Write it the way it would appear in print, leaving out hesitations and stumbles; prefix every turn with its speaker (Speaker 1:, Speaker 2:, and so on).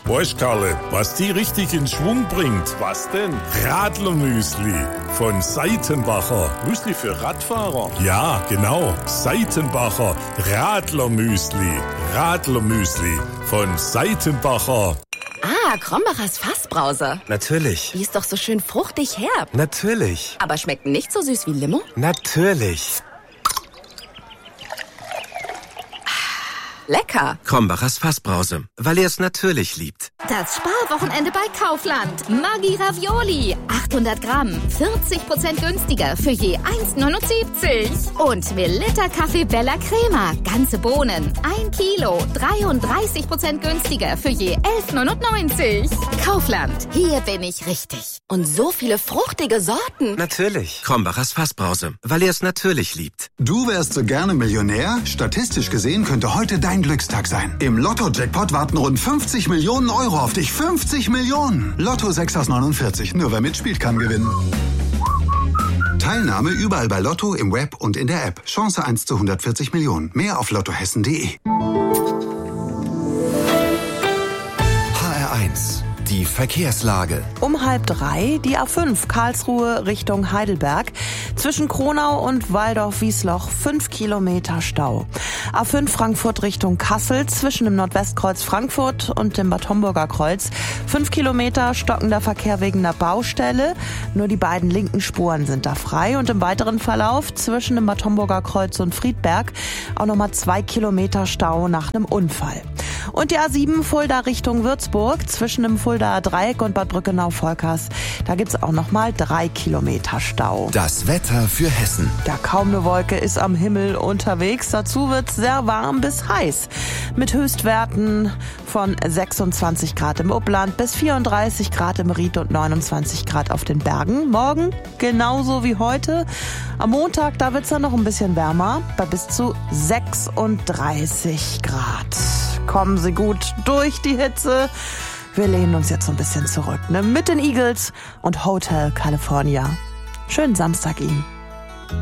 Speaker 1: Weißt, Karle, was die richtig in Schwung bringt? Was denn? Radlermüsli von Seitenbacher. Müsli für Radfahrer? Ja, genau. Seitenbacher Radlermüsli. Radlermüsli von Seitenbacher.
Speaker 2: Ah, Krombachers Fassbrause.
Speaker 3: Natürlich.
Speaker 2: Die ist doch so schön fruchtig herb.
Speaker 3: Natürlich.
Speaker 2: Aber schmeckt nicht so süß wie Limo?
Speaker 3: Natürlich.
Speaker 2: Lecker.
Speaker 3: Krombachers Fassbrause, weil ihr es natürlich liebt.
Speaker 4: Das Sparwochenende bei Kaufland. Maggi Ravioli. 800 Gramm. 40% günstiger für je 1,79. Und Melitta Kaffee Bella Crema. Ganze Bohnen. 1 Kilo. 33% günstiger für je 11,99. Kaufland. Hier bin ich richtig.
Speaker 2: Und so viele fruchtige Sorten.
Speaker 3: Natürlich. Krombachers Fassbrause, weil ihr es natürlich liebt.
Speaker 5: Du wärst so gerne Millionär? Statistisch gesehen könnte heute dein Glückstag sein. Im Lotto-Jackpot warten rund 50 Millionen Euro auf dich. 50 Millionen! Lotto 6 aus 49. Nur wer mitspielt, kann gewinnen. Teilnahme überall bei Lotto, im Web und in der App. Chance 1 zu 140 Millionen. Mehr auf lottohessen.de.
Speaker 6: HR1, die Verkehrslage.
Speaker 7: Um 2:30 die A5 Karlsruhe Richtung Heidelberg. Zwischen Kronau und Walldorf-Wiesloch 5 Kilometer Stau. A5 Frankfurt Richtung Kassel zwischen dem Nordwestkreuz Frankfurt und dem Bad Homburger Kreuz. 5 Kilometer stockender Verkehr wegen der Baustelle. Nur die beiden linken Spuren sind da frei. Und im weiteren Verlauf zwischen dem Bad Homburger Kreuz und Friedberg auch nochmal 2 Kilometer Stau nach einem Unfall. Und die A7 Fulda Richtung Würzburg zwischen dem Fuldaer Dreieck und Bad Brückenau-Volkers. Da gibt's auch nochmal 3 Kilometer Stau.
Speaker 6: Das Wetter für Hessen.
Speaker 7: Ja, kaum eine Wolke ist am Himmel unterwegs. Dazu wird's sehr warm bis heiß. Mit Höchstwerten von 26 Grad im Upland bis 34 Grad im Ried und 29 Grad auf den Bergen. Morgen genauso wie heute. Am Montag, da wird's dann noch ein bisschen wärmer, bei bis zu 36 Grad. Kommen Sie gut durch die Hitze. Wir lehnen uns jetzt so ein bisschen zurück, ne? Mit den Eagles und Hotel California. Schönen Samstag Ihnen.